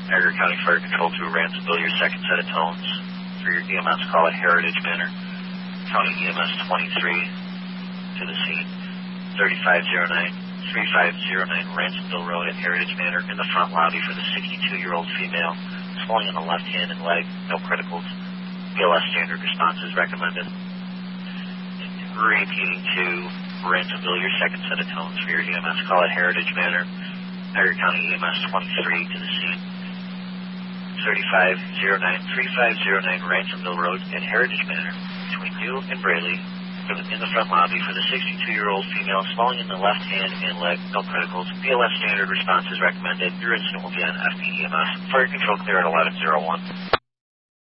Niagara County Fire Control to Ransomville, your second set of tones for your EMS call at Heritage Manor. County EMS 23 to the scene, 3509 Ransomville Road at Heritage Manor in the front lobby for the 62-year-old female, swelling in the left hand and leg, no criticals. BLS standard response is recommended. Repeating to Ransomville, your second set of tones for your EMS call at Heritage Manor. Niagara County EMS 23 to the scene, 3509 Ransomville Road at Heritage Manor, between you and Braley, in the front lobby for the 62-year-old female, swelling in the left hand and leg, no criticals. BLS standard response is recommended. Your incident will be on FPEMS. Fire control clear at 1101.